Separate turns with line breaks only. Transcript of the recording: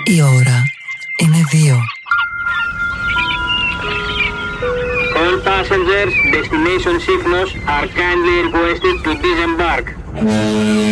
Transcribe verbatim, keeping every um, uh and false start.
Η ώρα είναι δύο.
All passengers, destination Sifnos are kindly requested to disembark.